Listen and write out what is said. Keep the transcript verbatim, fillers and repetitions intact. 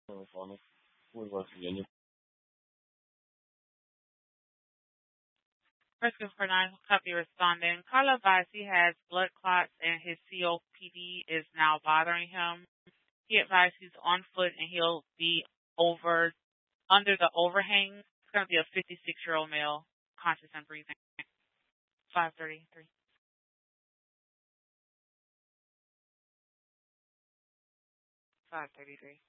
California, Fort West Virginia. Rescue for nine copy responding. Carla advised he has blood clots and his C O P D is now bothering him. He advised he's on foot and he'll be over under the overhang. It's going to be a fifty-six year old male, conscious and breathing. five thirty-three. five thirty-three.